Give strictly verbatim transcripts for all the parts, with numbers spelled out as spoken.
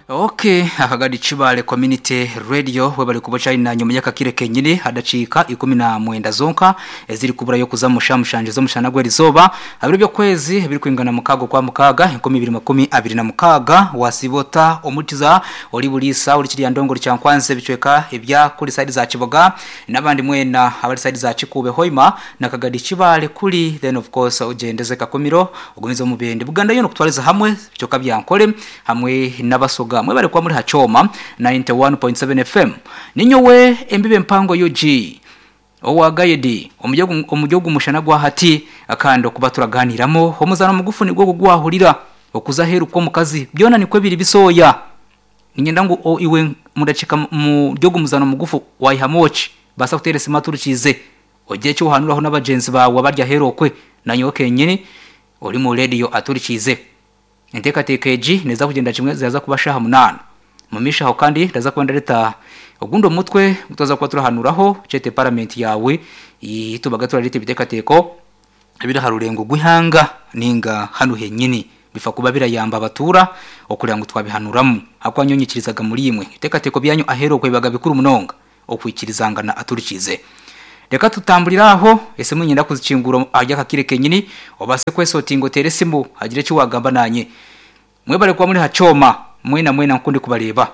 Okay, akagadi Chibale Community Radio webali kubocha ina nyuma yakakire kenyine hadacika ikumi na mwenda zonka eziri kubura yo kuzamusha mushanje zo mushana gwe rizoba abiri byo kwezi biri kwingana mukago kwa mukaga ikumi bibiri makumi abiri na mukaga wasibota omutiza oli bulisa oli kiri yandongo cyankwanze bicweka ibya kuri side za Kiboga nabandi mwena abali side za Kikube Hoima nakagadi Chibale kuri then of course ugendeze kakomiro ugumizo mubende Buganda yo nokutwaliza hamwe bicyoka byankole hamwe nabasoga mwe bari kwa muri Hachoma ninety-one point seven F M ninyowe embibe mpango yo G owagayedi omujyogu omujyogu mushana gwa hati akando kuba turaganiramo omuzana mugufu nigwo gugwahurira okuza heru ko mukazi byona nikwe biri bisoya ninyenda ngo o iwe mudacika mu jyogu muzana mugufu wayihamochi basa kutere simaturu cize ogiye cyo hanuraho n'abagenzi bawe barya hero kwe nanyoke nyine uri mu radio aturi cize Enteka tekeji neza kugenda kimwe zaza kubashaha munana mumisha ho kandi ndaza kwenda leta ogundo mutwe utoza kwa turahanuraho cete parliament yawe itubaga turarite biteka teko abira harurengo guhanga ninga hanu henyini bifa kuba birayamba batura okugira ngo twabihanuramu akwanyonyikirizaga muri imwe iteka teko byanyu ahero kwebaga bikuru munonga okwikirizangana aturikize Reka tutambuliraho ese munyenda kuzicingura ajya kakire kenyini obase kwesotingo teresimu agire cyo wagamba nanye mwebare kwa muri Hachoma mwena mwena nkundi kubareba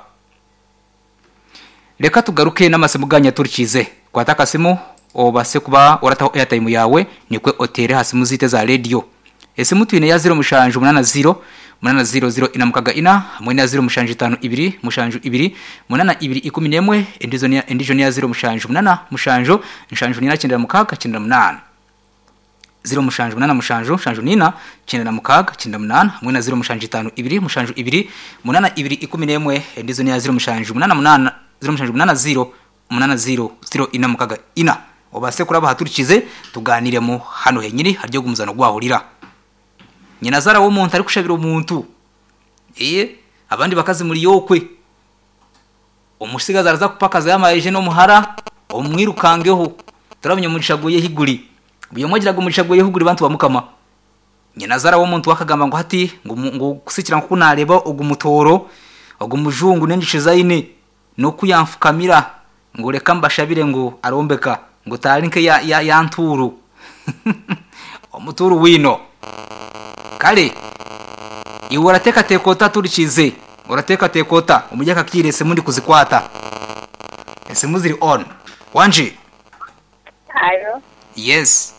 Reka tugaruke n'amasemuganya turikize kwataka simu obase kuba orataho airtime yawe nikwe otere hasi muzite za radio ese mutwine ya zero mushanje munana zero munana zero zero inamukaga ina hamwe na zero mushanje tano ibiri mushanje ibiri munana ibiri ikumi nemwe endizo ni endijo ni ya zero mushanje munana mushanjo nshanjo nina cyenda mukaga cyenda munana zero mushanje munana mushanjo shanjo nina cyenda mukaga cyenda munana hamwe na zero mushanje tano ibiri mushanjo ibiri munana ibiri ikumi nemwe endizo ni ya zero mushanje munana munana zero mushanje munana zero munana zero zero inamukaga ina obase kuraba haturikize tuganiremo hano henyiri haryo gumuzano gwahurira Nyina zara wo muntu ari kushabira umuntu eh abandi bakazi muri yokwe umusigaza araza kupakaza yamaje no muhara omwirukangeho turabonye murishagoye higuri uyo mwagira ngo murishagoye higuri bantu bamukama nyina zara wo muntu wakagamba ngo hati ngo ngo kusikira ngo kunareba ugumutoro ugumujungu nengishiza ine no kuyamfukamira ngo reka mbashabire ngo arombeka ngo tarinke ya ya, ya nturu omuturu wino Kale iwe urateka tekota turikize urateka tekota umujya kakirese mundi kuzikwata ese muziri on wanje Ayo Yes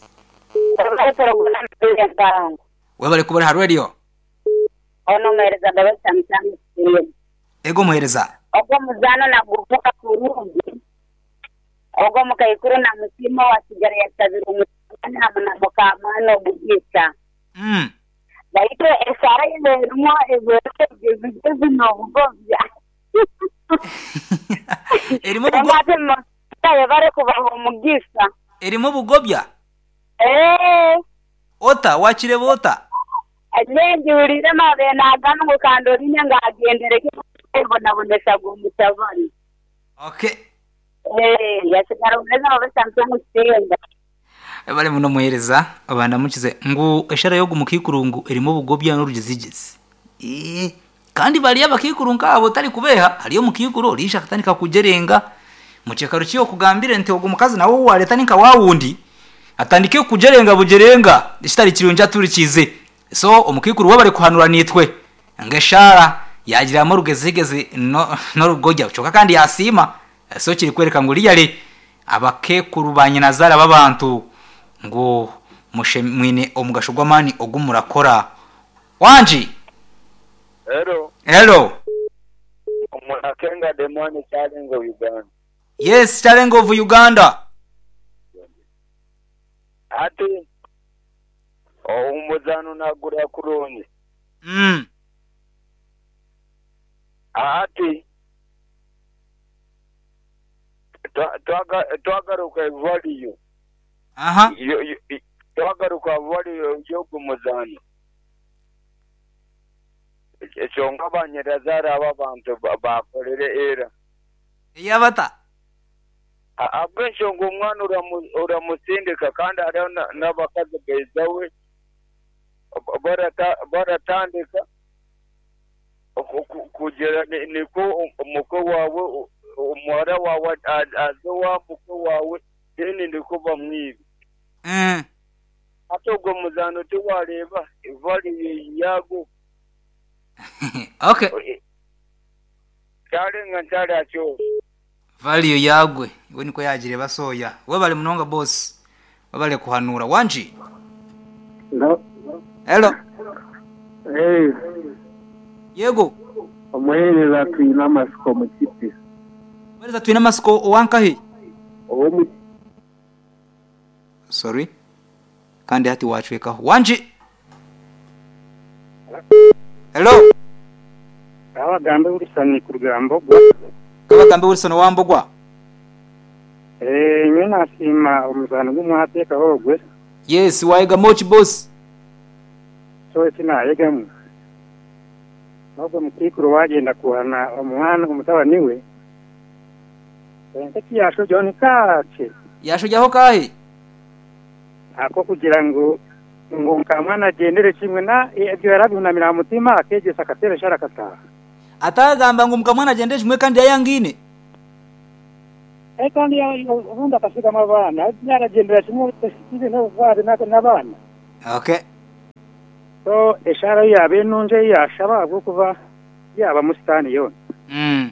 Wewe bari kubara radio Ono mereza dawe samsam Ego muhereza Ogo muzano na gufuka kurundi Ogo mukayikuru na musimo wa sigara ya tabiru mutana na mukamano bugisa Mm Laito esara yemerumwa ebose gezigeze no bugobya Erimo bugobya Taye bare kubaho mugisa Erimo bugobya Eh Ota wakire bota Alengi urire mabe nagana ngo kandori nyanga agendereke bona bonesha gumutabari Okay Eh yasigara uneza babe Samsung Stenda Ebale muno muhereza abana mukize ngo eshara yo gumukikurungu erimo bugobya n'urugizigeze eh kandi bari abakikurunga abo tari kubeha hariyo mukikuro risha katanika kujerenga mucekaro cyo kugambire nte ogumukazi nawo waletanika wawundi atandike kujerenga bujerenga ishitari kirunja turikize so omukikuru wabare kuhanura nitwe ngeshara yagiramo rugezigeze no no rugojya ucoka kandi yasima so kiri kwereka ngo liyale abakekuru banyinazara babantu ngo mushemwine omugashogwa mani ogumurakora wanji Hello hello Umunakenga demoni challenge of Uganda Yes challenge of Uganda Ati o umuzano nagura kuroni Mm Ati Twaga twagaruka value Aha twagaruka value yo kumuzano Echonga banyerezara ababantu bakorere era Yabata Abensho ngo umwana uramusindika kandi ari n'abakazi bezawe baratandika kugera niko umukwe wawe umwara wawe azo wa mukwe wawe deni ndiko bamwibi eh atogwo muzano tiwareba ivali yago okay cyari nka cyari acyo value yagwe we niko yagire basoya we bali munonga boss babale kuhanura wanji no hello hey yego omuhereza twina masiko mu kipi Where twina masiko owankahi omu sorry kandi hati wachweka wanji hello abagambe urisani ku rugambo gwa abagambe urisani wambogwa eh nyina sima umuzano gumwateka hogwe yes waiga mochi boss so tina yegamu nubwo mukikuru wagenda kuhana umwana umutaba niwe Ntaki yasho John kache yasho jaho kahe ako kugira ngo ngo nkamwana agendere kimwe na ibyo yarabunamira mutima akeje sakatera sharakata atagamba ngo mukamwana agendere kimwe kandi yayangine eh kandi ubundi akasiga amabana yaragendera kimwe tesikize no vare nako nabana okay so eshara yabe nunje yashaba bwo kuva yaba musitani yone mm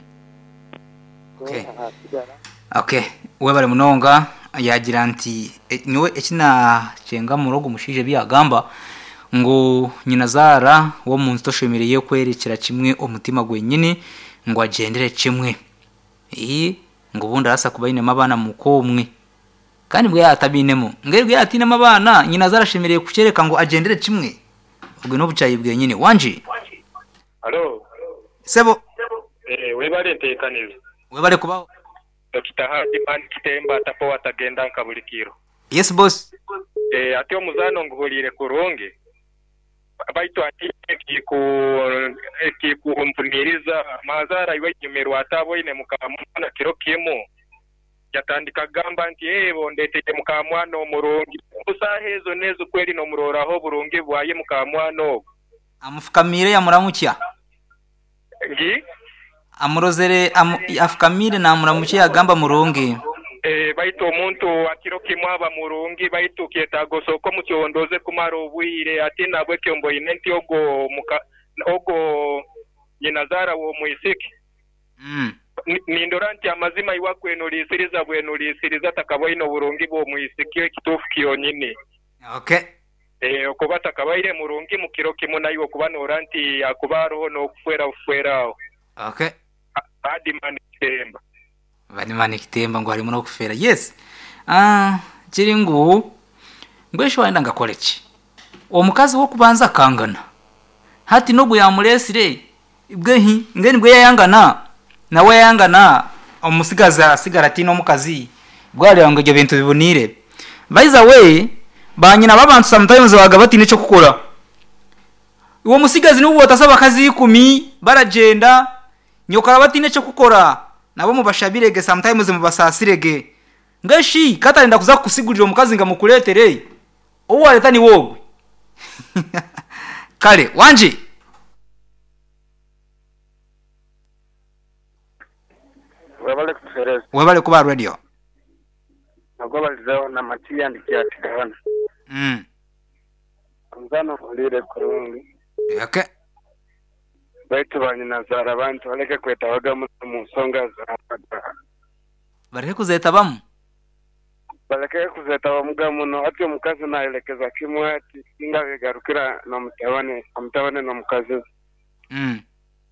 okay okay we bari munonga yagira nti e, niwe ekina cenga murogo mushije byagamba ngo nyina Zara wo munsi toshemereye kwerekera kimwe umutima gwenyine ngo agendere kimwe eh ngo bundi arasa kubayine mabana mukomwe kandi bwe yatabinemo ngerwe yatinema abana nyina Zara shemereye kucereka ngo agendere kimwe ubwo no bucayi bwenyine wanji Allo sebo eh we bari ntekaniza we bari kubaho Dokita Hadi man kitemba tapo watagenda nkabulikiro yes boss eh ati omuzano nguhulire kurungi baitu ati kiku kiku umpuniriza mazara iwe nyumero atabo ine mukamwana kiro kimo yatandika gamba nti ebo ndetete mukamwana omurungi usahezo nezo kweli no muroraho burungi bwaye mukamwana amufukamire yamuramukya ngi amurozere amu, afukamire na muramukya agamba muronge eh baitu omuntu akiro kimwaba murungi baitu kietago soko mucyondoze kumara obwire ati nabwe kyombo inenti ogo muka ogo nyina Zara wo muisiki mm nindoranti amazima iwakwenulisiriza bwenulisiriza takabaino burungi bo muisiki kitufu kiyonyine okay eh okubata kabaire murungi mukiro kimunayo kubanoranti akubaro no kufera ufera okay Hadi man kitemba bani man kitemba ngo ari muno kufera yes ah kiringu ngwesho wenda ngakolechi omukazi wo kubanza kangana hati no guyamuresire ibwehi ngeni bwe yangana nawe yangana omusigaza sigarati no mukazi bwari ngo ibyo bintu bibunire by the way banyina babantu sometimes bagabati nico kukora uwo musigazi n'ubu batasaba kazi ikumi baragenda nyokara bati nico kukora nabo mubashabirege sometimes mubasasirege ngashi katarinda kuza kusigurira omukazi ngamukuletere uwo aleta ni wogwe kale wanji wabale kufereza wabale kuba radio nagwa balizaho na matiya ndikiyatigana mm mzano ulire kurungi okay baitu banyina Zara abantu baleke kwetawaga mu songa za bareke kuzeta bamu baleke kuzeta bamuga muno ati omukazi naelekeza kimwe ati singa bigarukira no mutabane amutabane no mukazi mm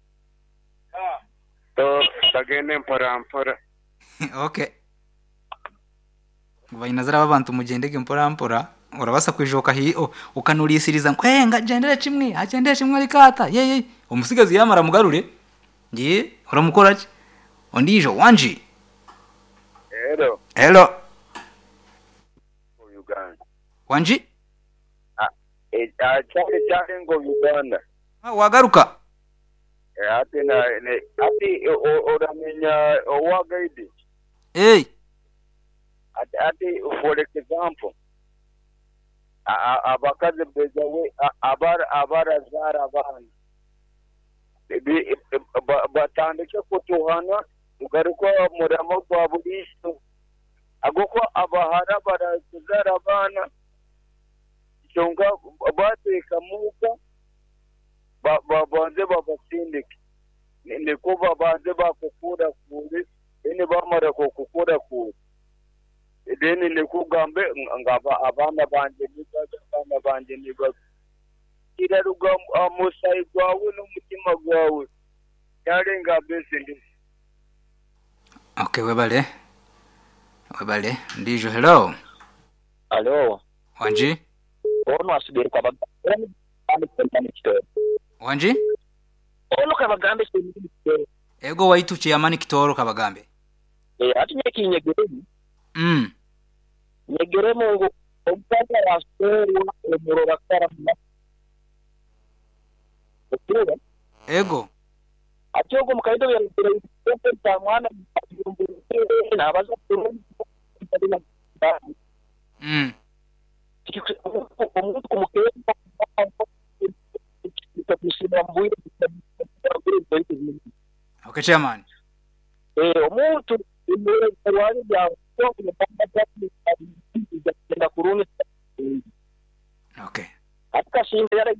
to bagene mpora mpora okay banyina Zara abantu mugendege mpora mpora urabasa kwijoka hi ukanulisiriza kwenga gendere kimwe agendere kimwe rikata ye ye umusigazi yamara mugarure ngiye uramukora ki ondijo wanji hello hello Uganda wanji ah eh cyane cyane ngo Uganda ah wagaruka eh ati na ati oramenya owagaidi eh ati ati for example abakaze bezawe abara abara Zara abana batandike kutuhana ugaruko muramo kwa burisho agoko abahara barazigara abana cyonga bateka muka babanze babasindike niko babanze bakukura kure ene bamara kokukura kure deni nikugambe ngaba abana banje nibaga abana banje nibaga kiraruga amusayi gwawe n'umutima gwawe yarenga besindi. Okay, webale webale ndijo. Hello. Hello. Wanji ono asubira kwa bagambe kitoro wanji ono kabagambe kitoro ego waituche yamani kitoro kabagambe eh ati nyeki nyegeremu mm nyegeremu ngo ompata rasoro omurora karama okura ego ati ogo mukaido ya ndere ta mwana na abaza mm omuntu kumukera okay chairman eh omuntu imere kwani ya kwenda kuruni okay atka shindera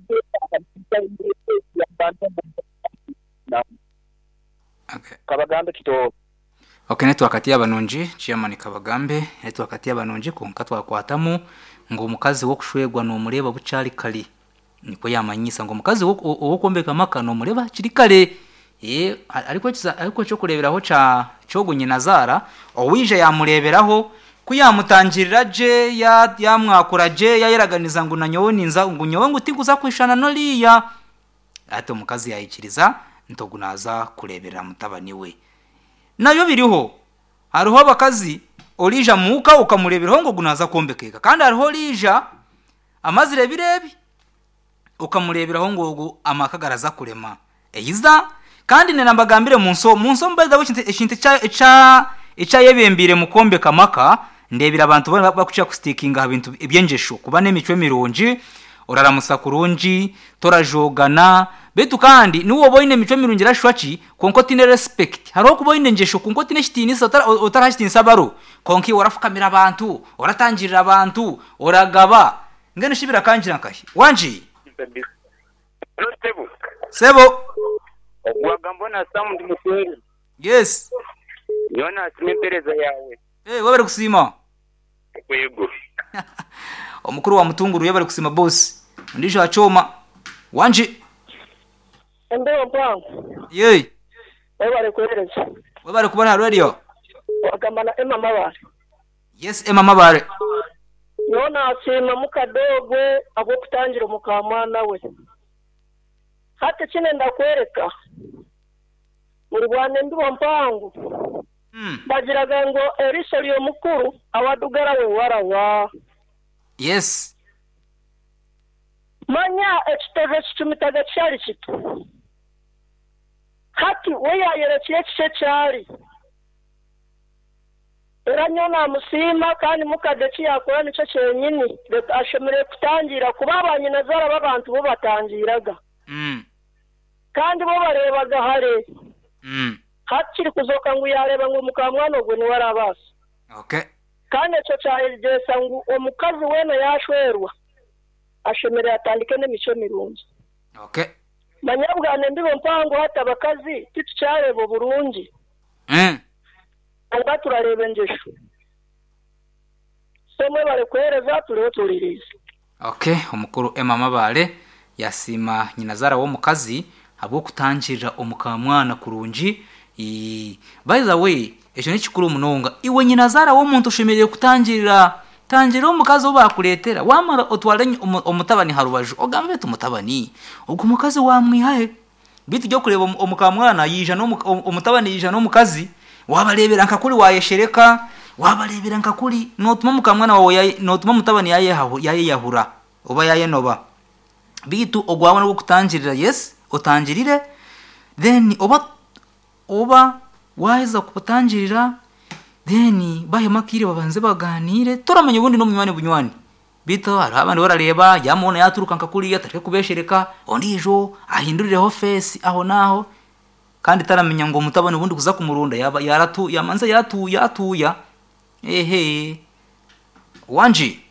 okay kabagambe kito okay netu wakati y'abanonji chairman kabagambe netu wakati y'abanonji konka twakwatamu ngo umukazi wo kushwegwa no mureba bucari kali niko yamanyisa ngo umukazi wo kombeka maka no mureba kiri kale eh ariko kiza ariko cyo kureberaho ca cyo gunyinazara owije yamureberaho kuyamutangirira je ya yamwakura je yayiraganiza ngo nanyowe ninza ngo nyowe ngo tiguza kwishana no liya ate umukazi yayikiriza ntogunaza kurebera mutabani we nayo biriho hariho abakazi olija muka ukamureberaho ngo gunaza kombekeka kandi hariho lija amazire birebi ukamureberaho ngo amakagaraza kurema eyiza kandi nena mbagambire munso munso mbaza bukinte ekinte cha cha echa yebembire mukombe kamaka ndebira abantu bakucha ku stickinga ibintu ibyenjesho kuba n'emico mironji oraramusa kurunji torajogana betu kandi nuwo boyine mico mirungi rashwachi konko tine respect haro kuboyine njesho konko tine shitini otarashitini sabaro konki warafukamira abantu oratangirira abantu oragaba ngene shibira kanjira kashi wanji Sebo sebo wagambo na sound musungu yes yona simpereza yawe eh wabere kusima kwego omukuru wa mutunguru yabere kusima boss ndisho achoma wanji ndo mpa yey wabare kwereza wabare kubana radio wakambana ema mabare yes ema mabare yona asima mukadogwe abo kutangira mukamana we hata chine ndakwereka muri bwane ndo mpangu mm bagiraga ngo erisoriyo mukuru awadugara we warawa yes manya ekiteve kitumitaga cyari kitu hati we yayerekiye kice cyari eranyo na musima kandi mukadeki yakora nico cyenyini ashemere kutangira kubabanye nazara babantu bo batangiraga mm kandi bo barebaga hare mm hakiri kuzoka ngo yareba ngo mukamwana gwe ni warabasa okay kandi cyo cyahegesa ngo omukazi wena yashwerwa ashemere atandike n'emico mirungi okay manyabwane ndibo mpango hata bakazi titu cyarebo burungi mm anga turarebe njesho semwe bare kwereza turiho tuririza okay omukuru ema mabare yasima nyinazara wo mukazi abo kutangirira omukamwana kurungi i by the way ejo ni kikuru munonga iwe nyinazara wo muntu ushimiriye kutangirira tangira omukazi obakuletera wamara otwale omutabani harubaju ogambe tumutabani ubwo mukazi wamwihaye bitu byo kureba omukamwana yija no omutabani yija no mukazi wabarebera nkakuri wayeshereka wabarebera nkakuri notuma mukamwana wawe notuma mutabani yaye yaye yahura oba yaye noba bitu ogwabona bwo kutangirira yes otangirire then oba oba waiza kuputangirira then bahe makire babanze baganire toramanye ubundi no munywani bunywani bito arabandi barareba yamona yaturuka nkakuri yatareke kubeshereka ondijo ahindurireho face aho naho kandi taramenya ngo mutabone ubundi kuza kumurunda yaba yaratu yamanza yatu yatuya ehe wanji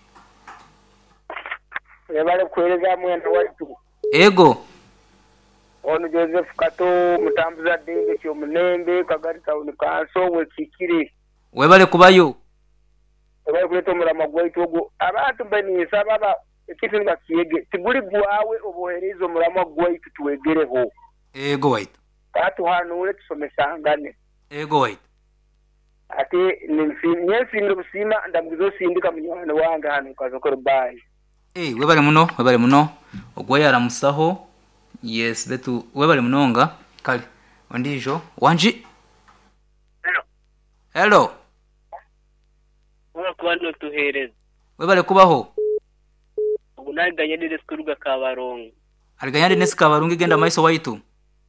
yabale kueleza mwenda watu ego ono Joseph Kato mutambuza denge cyo munembe kagari tauni kanso wekikire webale kubayo yabale kuleto muramagwa itogo abantu benisa baba ikintu ngakiyege tiguri gwawe oboherizo muramagwa itu tuwegereho ego wait atu hanule tusomesangane ego wait ati nimfinye ndubusima ndambizo sindika munywana wanga hano kazokora bayi eh webale muno webale muno ogwa yaramusaho yes betu webale munonga kali wandijo wanji hello hello uwa kwano tuhereza webale kubaho ubunaganye ndetse kuruga kabarongo aliganya ndetse kabarungi genda maiso waitu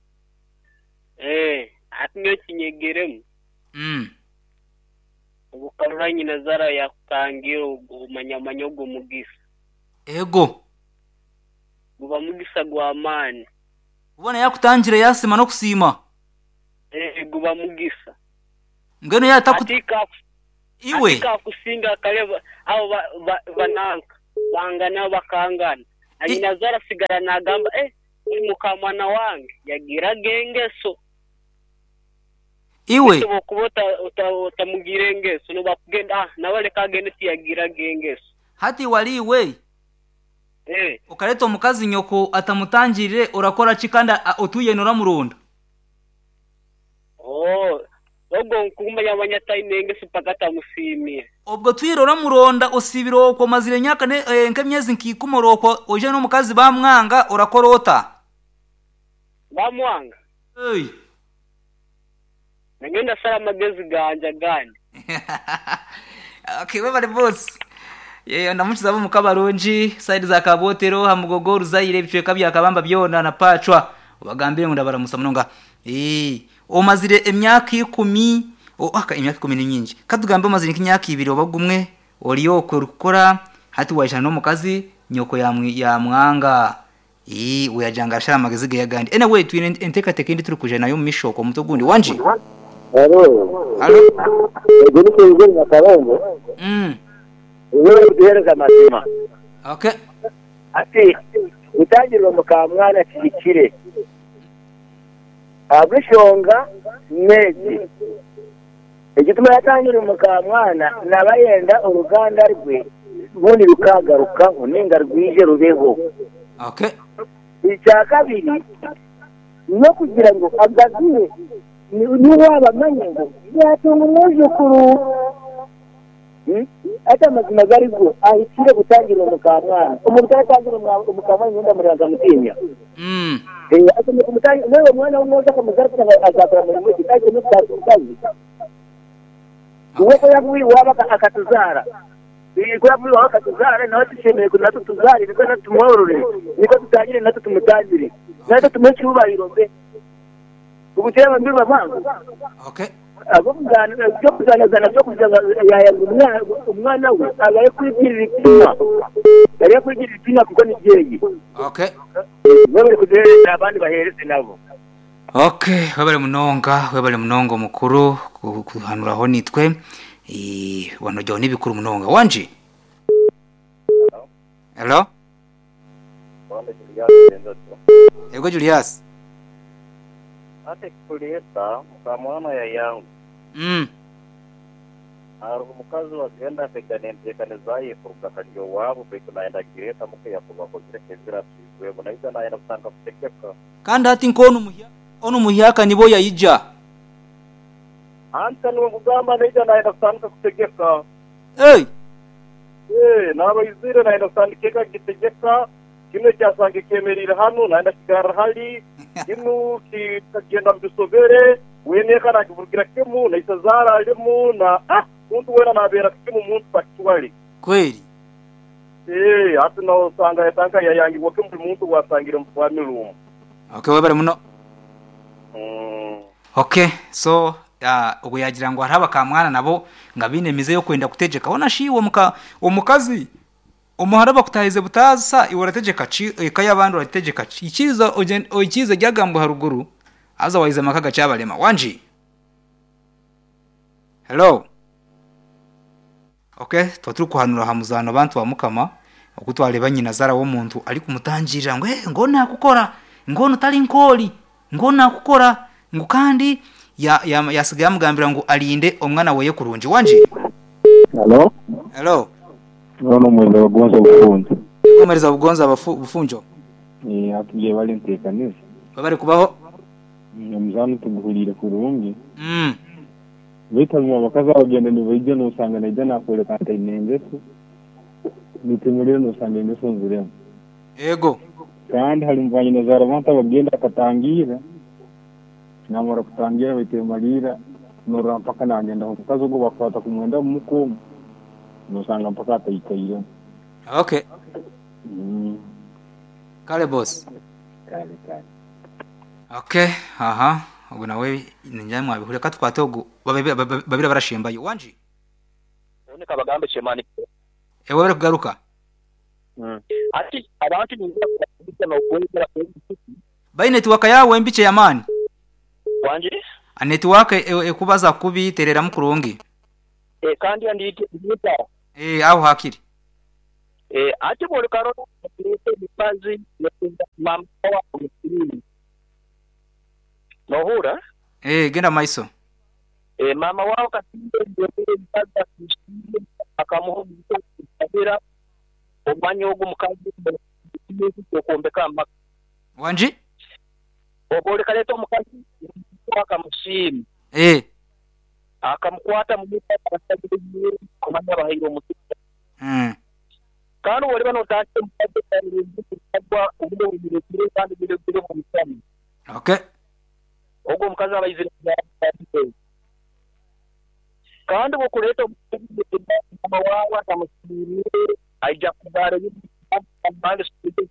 eh atinyo kinyegeremu mm ubukaruranye nazara yakangiro umanyamanyo go mugisa ego guba mugisa gwa mani ubona yakutangire yasima no kusima eh guba mugisa ngeno yatakuti atika iwe atika kusinga kale abo bananka bangana bakangana ari nazara sigara nagamba eh uri mukamana wange yagira gengeso iwe kubota utamugirengeso no bakugenda ah nabale kagende tiyagira gengeso hati waliwe eh ukareta omukazi nyoko atamutangirire urakora chikanda otuye nora murunda oh ogo kumanya abanyatayinenge supakata musimye obwo twirora muronda osibiro ko mazire nyaka ne eh, nkemyezi nkikumoroko oje no mukazi bamwanga urakorota bamwanga hey nagenda sara magezi ganja gani okay baba boss yeyo ndamukiza bo mukabaronji side za kabotero hamugogoro zayire bicwe kabya kabamba byona na pacwa ubagambire ngo ndabara musamunonga eh o mazire emyaka ikumi o aka emyaka ikumi ni nyinji kadugambe mazire nk'imyaka ibiri obagumwe oriyo gukora hati wajana no mukazi nyoko ya ya mwanga eh uyajanga shara magezi ge yagandi anyway twine enteka tekindi turi kuje nayo mishoko mutogundi wanje Hello. Hello. Ego ko ngene nakarongo. Mm. Uwe duhereza mazima. Okay. Ati utangirwa mukamwana kikire. Abishonga mezi. Igituma yatangirwa mukamwana nabayenda uruganda rwe bundi rukagaruka uninga rwije rubeho. Okay. Icya kabiri no kugira ngo agazire ni waba manye ngo yatunga umujukuru ata mazima garigo ahitire gutangira umukamwana umurwayi atangira umukamwana nyunda muraga mutinya mm eh ata umutangira nawe mwana w'umwoza kamuzarika azakora muri mu kitaje no kazi uwo ko yavuye waba akatuzara ko yavuye waba akatuzara nawe tushemeye kunatu tuzari niko natumworore niko tutangire nato tumutangire nato tumechi ubahiro mbe ubutema mbiba mangu okay abo mugana cyo kuzanazana cyo kuzaga yaya umwana umwana we agaye kwigirira ipima yari kwigirira ipima kuko ni jeyi okay wewe kudereza abandi bahereze nabo okay webale munonga webale munongo mukuru kuhanuraho nitwe eh wanojyo nibikuru munonga wanje hello ego Julius ate kuleta mukamwana ya yangu mm arugo mukazi wagenda peganendekane zaye kuruka kanyo wabo beko naenda kireta muke yakuba ko kirekezira twebwe bona ida naenda kusanga kutekeka kandi ati nkono muhya ono muhyaka nibo yayija anta no kugamba naida naenda kusanga kutekeka hey eh nabo izire naenda kusanga keka kitekeka kino cyasange kemerira hano naenda kigara hali kino kigenda mbisovere wene kana kivugira kemu na isazara alemu na ah muntu wena nabera kemu muntu pakiwali kweli eh hatu no sanga yatanga yayangi woke mu muntu wasangira mutwa milumu okay webare muno mm okay so ya ugo yagira ngo haraba kamwana nabo ngabinemize yo kwenda kutegeka ona shiwo muka umukazi umuharaba kutahize butaza iwarategeka ci kaya bandu rategeka ikiza oikiza ryagambo haruguru otherwise amakaga chabalema wanji hello okay twaturi kuhanura hamuzano abantu bamukama okutwale banyina zara wo muntu ari kumutangirira ngo eh ngo nakukora ngo nutali nkoli ngo nakukora ngo kandi ya yasigaye amugambira ngo alinde omwana we kurunji wanji hello hello nono mwenda bagonza bufunjo komereza bugonza bufunjo eh atuye bali ntekaneza babari kubaho muzano tuguhurira kurungi mm Vita mwa wakaza wagenda ni vijana no sanga na ijana kule kanta inengesu nitemulire no sanga ingesu nzire ego kandi hari mvanye na zara manta bagenda katangira namara kutangira bitemalira no rampaka nagenda ho kazo go bakwata kumwenda muko no sanga mpaka atayikaira okay mm. Kale boss kale kale okay aha ubu nawe ninjamwe abihurira katwatogo babira barashimba yo wanji none kabagambe chemani ewe bari kugaruka mm ati abantu ninjira kubita no kwera bayi network yawe mbice yamani wanji a network ekubaza kubi terera mukurungi eh kandi andite bita eh aho hakiri eh ati bole karo ndite bipazi mama wa kumsiri Nohura eh genda maiso eh mama wao katinda ndio mpaka kushiri akamuho kubira omanyo ogu mukazi n'iki kombe kamba wanji obole kaleto mukazi akamushima eh akamkwata mu mutaka akagira komanya bahiro mutika mm kandi wali bano tache mukazi kandi kwa ubudo bibire kandi bibire bibire mu mutaka okay ogo mukazi abayizira kandi bokuleta mama wawa tamusiri aija kudare y'abandi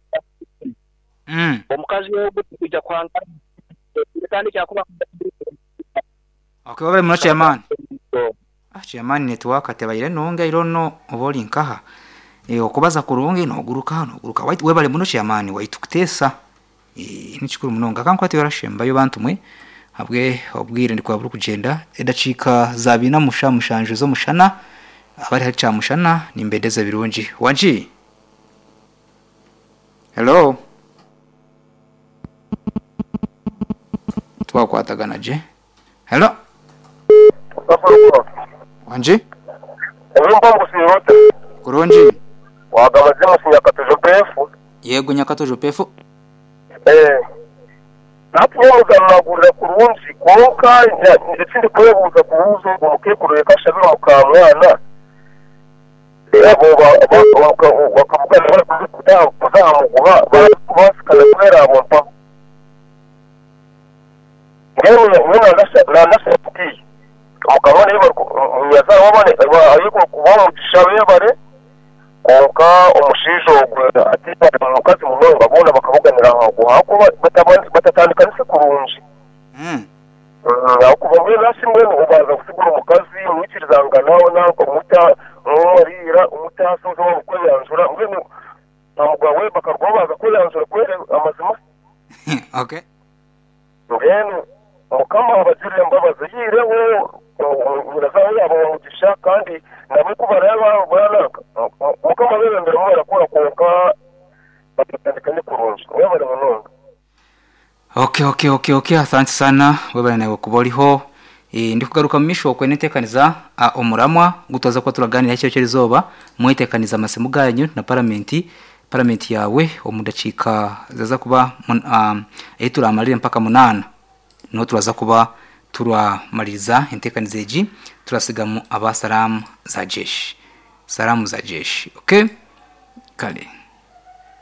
mm omukazi ogo kujja kwanga kandi cyakuba okay wabere muno chairman ah chairman network atebayire nonga irono oboli nkaha e okubaza kurungi no guruka no guruka wait webale muno chairman waitukutesa e nichikuru munonga kankwati yarashemba yo bantu mwe abwe obwire ndi kwaburu kugenda edacika zabina musha mushanje zo mushana abari hari cha mushana nimbedeza birungi wanji hello twakwatagana je hello wanji urumva ngusinyota kuronji wagamaze musinyakato jopefu yego nyakato jopefu eh Natumuzamagurira kurunzi konka ndetse ndi kwebuza kuruzo umukekuru yakashabira mukamwana abo bakavuga bari kuzamuguha basikana kwera abo mpa ngene ngene ndasa ndasa tuki mukamwana yebo yaza wabone ayiko kuba mu gishabe bare konka umushijo ati mukazi munonga abona bakavuganira guha ko batabanze batatandukana se kurunji mm akuva muri nasimwe ubaza gusigura umukazi mwikirizanga nawe nako muta umurira umutaso zo kweyanzura ngene namugwawe bakarwabaza kweyanzura kwere amazima okay ngene mukama abazire mbabaza yire we urazaho yabo mugisha kandi namwe kubareba baraka mukama bebe mbere mwe rakora konka batatandukanye kurunji wewe munonga okay okay okay okay asante sana wewe nawe kuboriho e ndi kugaruka misho kwe netekaniza omuramwa gutoza ko turaganira cyo cyo rizoba mwetekaniza amasemu ganyu na parliament parliament yawe omudacika zaza kuba um, e turamarire mpaka munana no turaza kuba turamaririza intekanize ji turasigamu abasalamu za jeshi salamu za jeshi okay kale